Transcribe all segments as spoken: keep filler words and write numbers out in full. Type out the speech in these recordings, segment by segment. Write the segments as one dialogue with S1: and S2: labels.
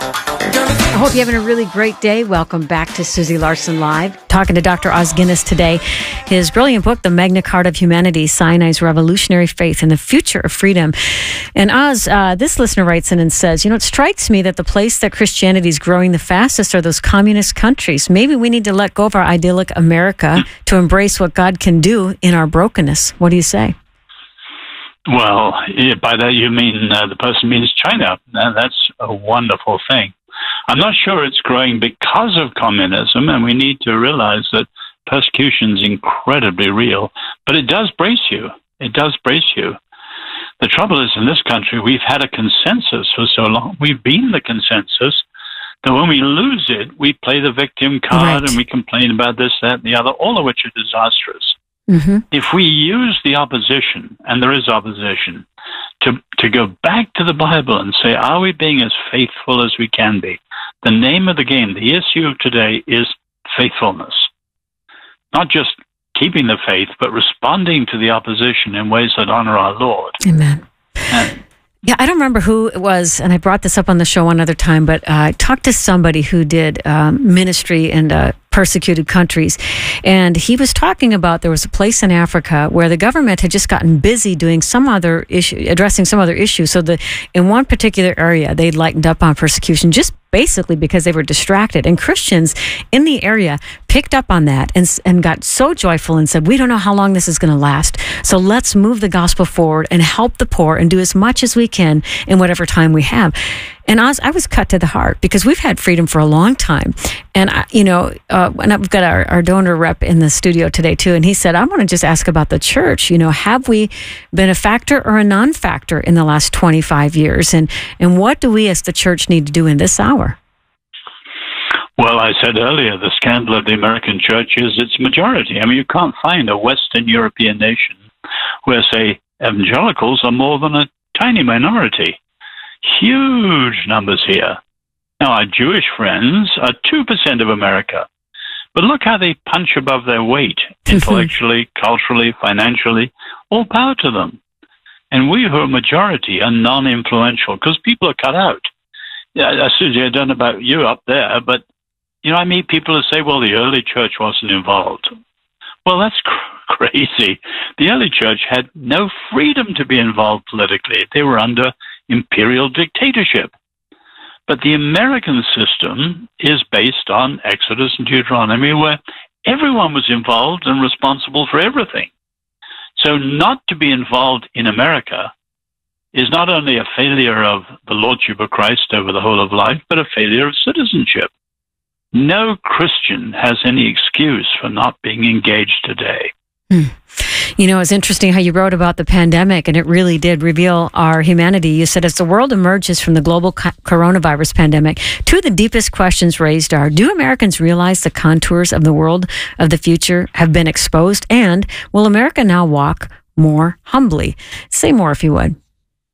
S1: I hope you're having a really great day. Welcome back to Susie Larson Live. Talking to Doctor Os Guinness today. His brilliant book, The Magna Carta of Humanity, Sinai's Revolutionary Faith and the Future of Freedom. And Oz, uh, this listener writes in and says, you know, it strikes me that the place that Christianity is growing the fastest are those communist countries. Maybe we need to let go of our idyllic America to embrace what God can do in our brokenness. What do you say?
S2: Well, by that you mean, uh, the person means China. And that's a wonderful thing. I'm not sure it's growing because of communism, and we need to realize that persecution is incredibly real. But it does brace you. It does brace you. The trouble is, in this country, we've had a consensus for so long. We've been the consensus that when we lose it, we play the victim card
S1: Right.
S2: and we complain about this, that, and the other, all of which are disastrous.
S1: Mm-hmm.
S2: If we use the opposition, and there is opposition, to to go back to the Bible and say, are we being as faithful as we can be? The name of the game, the issue of today is faithfulness. Not just keeping the faith, but responding to the opposition in ways that honor our Lord.
S1: Amen.
S2: And
S1: Yeah, I don't remember who it was, and I brought this up on the show one other time, but uh, I talked to somebody who did um, ministry in uh, persecuted countries, and he was talking about there was a place in Africa where the government had just gotten busy doing some other issue, addressing some other issue. So the in one particular area, they'd lightened up on persecution just basically because they were distracted. And Christians in the area picked up on that and, and got so joyful and said, we don't know how long this is going to last. So let's move the gospel forward and help the poor and do as much as we can in whatever time we have. And Oz, I was cut to the heart because we've had freedom for a long time. And, I, you know, uh, and I've got our, our donor rep in the studio today, too. And he said, I want to just ask about the church. You know, have we been a factor or a non-factor in the last twenty-five years? And, and what do we as the church need to do in this hour?
S2: Well, I said earlier, the scandal of the American church is its majority. I mean, you can't find a Western European nation where, say, evangelicals are more than a tiny minority. Huge numbers here. Now, our Jewish friends are two percent of America. But look how they punch above their weight, intellectually, culturally, financially. All power to them. And we who are majority are non-influential because people are cut out. Yeah, Susie, I don't know about you up there, but you know, I meet people who say, well, the early church wasn't involved. Well, that's cr- crazy. The early church had no freedom to be involved politically. They were under imperial dictatorship. But the American system is based on Exodus and Deuteronomy, where everyone was involved and responsible for everything. So not to be involved in America is not only a failure of the Lordship of Christ over the whole of life, but a failure of citizenship. No Christian has any excuse for not being engaged today.
S1: Hmm. You know, it's interesting how you wrote about the pandemic, and it really did reveal our humanity. You said, as the world emerges from the global co- coronavirus pandemic, two of the deepest questions raised are, do Americans realize the contours of the world of the future have been exposed? And will America now walk more humbly? Say more, if you would.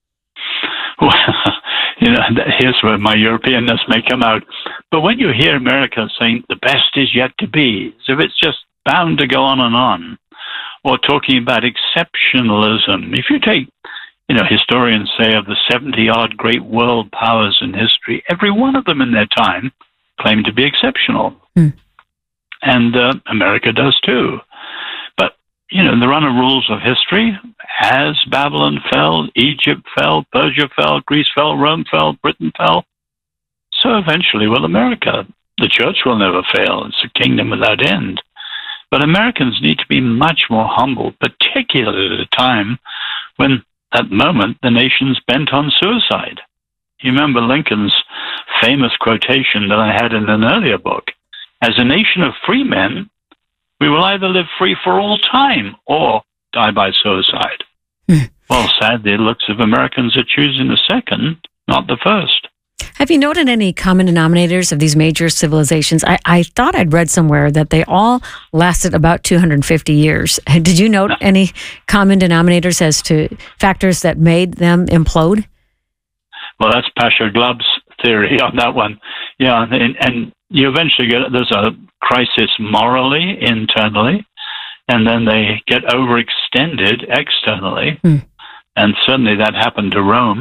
S2: Well, you know, here's where my Europeanness may come out. But when you hear America saying the best is yet to be, as if it's just bound to go on and on, or talking about exceptionalism, if you take, you know, historians say of the seventy-odd great world powers in history, every one of them in their time claimed to be exceptional. Mm. And uh, America does too. But, you know, in the run of rules of history, as Babylon fell, Egypt fell, Persia fell, Greece fell, Rome fell, Britain fell, so eventually will America. The church will never fail. It's a kingdom without end. But Americans need to be much more humble, particularly at a time when, at the moment, the nation's bent on suicide. You remember Lincoln's famous quotation that I had in an earlier book. As a nation of free men, we will either live free for all time or die by suicide. Hmm. Well, sadly, it looks as if Americans are choosing the second, not the first.
S1: Have you noted any common denominators of these major civilizations? I, I thought I'd read somewhere that they all lasted about two hundred fifty years. Did you note any common denominators as to factors that made them implode?
S2: Well, that's Pasha Glob's theory on that one. Yeah, and, and you eventually get, there's a crisis morally, internally, and then they get overextended externally. Hmm. And certainly that happened to Rome.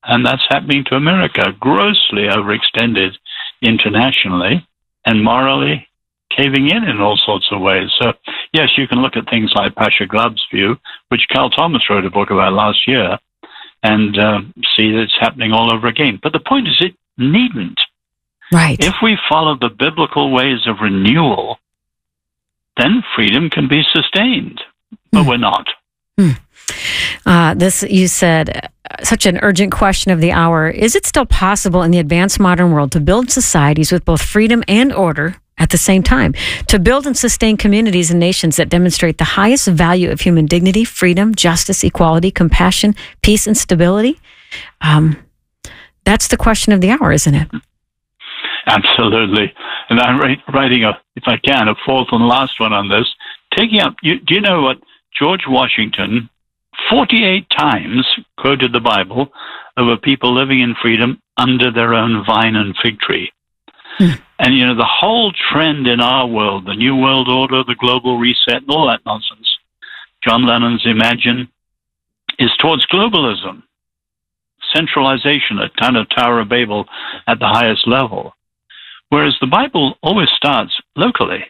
S2: And that's happening to America, grossly overextended internationally and morally caving in in all sorts of ways. So, yes, you can look at things like Pasha Glab's view, which Carl Thomas wrote a book about last year, and uh, see that it's happening all over again. But the point is, it needn't.
S1: Right.
S2: If we follow the biblical ways of renewal, then freedom can be sustained. But mm. we're not.
S1: Mm. Uh, this, you said, uh, such an urgent question of the hour. Is it still possible in the advanced modern world to build societies with both freedom and order at the same time, to build and sustain communities and nations that demonstrate the highest value of human dignity, freedom, justice, equality, compassion, peace, and stability? Um, that's the question of the hour, isn't it?
S2: Absolutely. And I'm writing, a, if I can, a fourth and last one on this. Taking up, you, do you know what George Washington forty-eight times quoted the Bible of a people living in freedom under their own vine and fig tree? Hmm. And, you know, the whole trend in our world, the New World Order, the global reset, and all that nonsense, John Lennon's Imagine, is towards globalism, centralization, a kind of Tower of Babel at the highest level. Whereas the Bible always starts locally.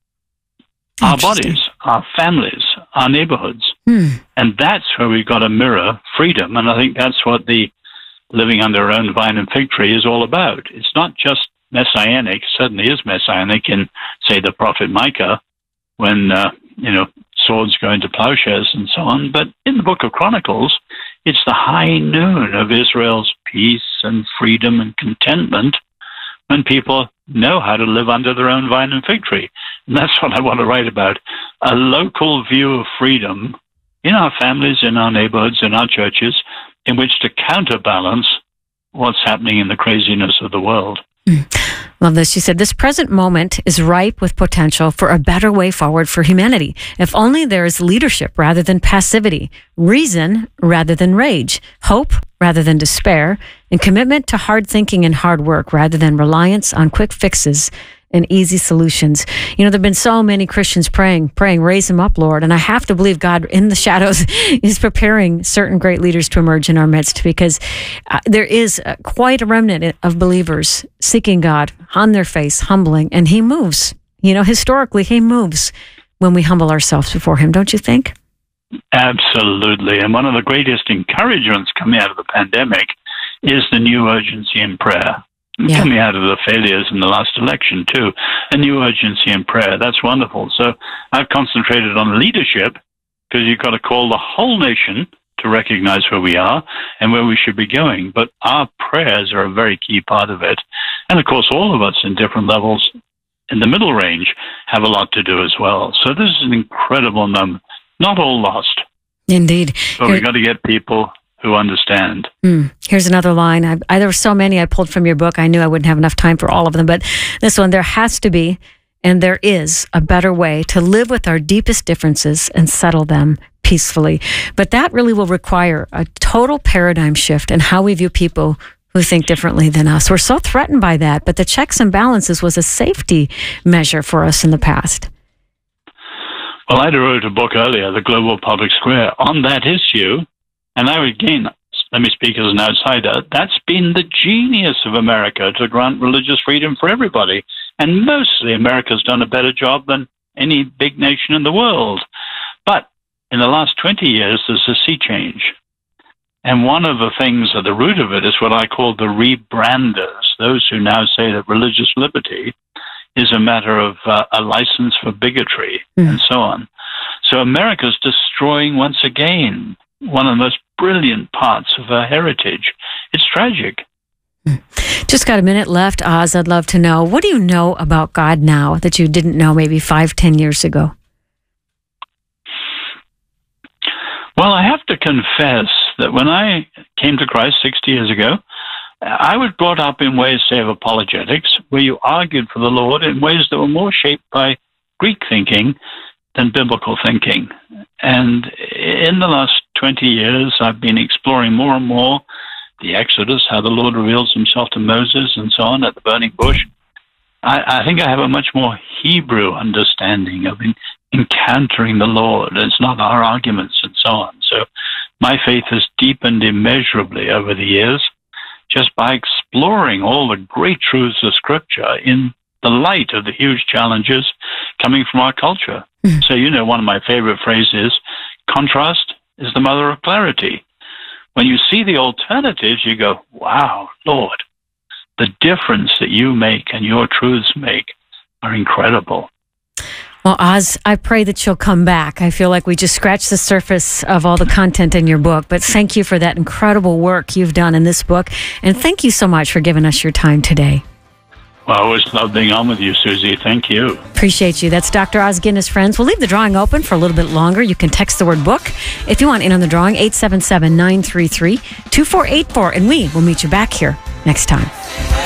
S2: Our bodies, our families, our neighborhoods. Hmm. And that's where we've got to mirror freedom. And I think that's what the living under our own vine and fig tree is all about. It's not just messianic, certainly is messianic in, say, the prophet Micah, when, uh, you know, swords go into plowshares and so on. But in the book of Chronicles, it's the high noon of Israel's peace and freedom and contentment when people know how to live under their own vine and fig tree. And that's what I want to write about, a local view of freedom in our families, in our neighborhoods, in our churches, in which to counterbalance what's happening in the craziness of the world.
S1: Mm. Love this. She said, this present moment is ripe with potential for a better way forward for humanity. If only there is leadership rather than passivity, reason rather than rage, hope rather than despair, and commitment to hard thinking and hard work rather than reliance on quick fixes and easy solutions. You know, there have been so many Christians praying, praying, raise them up, Lord. And I have to believe God in the shadows is preparing certain great leaders to emerge in our midst, because uh, there is uh, quite a remnant of believers seeking God on their face, humbling, and he moves. You know, historically, he moves when we humble ourselves before him, don't you think?
S2: Absolutely. And one of the greatest encouragements coming out of the pandemic is the new urgency in prayer. Yeah. Coming out of the failures in the last election, too. A new urgency in prayer. That's wonderful. So I've concentrated on leadership, because you've got to call the whole nation to recognize where we are and where we should be going. But our prayers are a very key part of it. And, of course, all of us in different levels in the middle range have a lot to do as well. So this is an incredible number. Not all lost.
S1: Indeed.
S2: But we've got to get people who understand.
S1: Mm. Here's another line. I, I, there were so many I pulled from your book. I knew I wouldn't have enough time for all of them, but this one, there has to be, and there is, a better way to live with our deepest differences and settle them peacefully. But that really will require a total paradigm shift in how we view people who think differently than us. We're so threatened by that, but the checks and balances was a safety measure for us in the past.
S2: Well, I wrote a book earlier, The Global Public Square, on that issue. And I, again, let me speak as an outsider, that's been the genius of America, to grant religious freedom for everybody. And mostly America's done a better job than any big nation in the world. But in the last twenty years, there's a sea change. And one of the things at the root of it is what I call the rebranders, those who now say that religious liberty is a matter of uh, a license for bigotry mm. and so on. So America's destroying once again one of the most brilliant parts of our heritage. It's tragic.
S1: Just got a minute left, Oz. I'd love to know, what do you know about God now that you didn't know maybe five, ten years ago?
S2: Well, I have to confess that when I came to Christ sixty years ago, I was brought up in ways, say, of apologetics, where you argued for the Lord in ways that were more shaped by Greek thinking than biblical thinking. And in the last twenty years, I've been exploring more and more the Exodus, how the Lord reveals himself to Moses and so on at the burning bush. I, I think I have a much more Hebrew understanding of in, encountering the Lord. It's not our arguments and so on. So my faith has deepened immeasurably over the years. just by exploring all the great truths of Scripture in the light of the huge challenges coming from our culture. Mm-hmm. So, you know, one of my favorite phrases, contrast is the mother of clarity. When you see the alternatives, you go, wow, Lord, the difference that you make and your truths make are incredible.
S1: Well, Os, I pray that you'll come back. I feel like we just scratched the surface of all the content in your book, but thank you for that incredible work you've done in this book, and thank you so much for giving us your time today.
S2: Well, I always love being on with you, Susie. Thank you.
S1: Appreciate you. That's Doctor Os Guinness, friends. We'll leave the drawing open for a little bit longer. You can text the word book if you want in on the drawing, eight seven seven, nine three three, two four eight four, and we will meet you back here next time.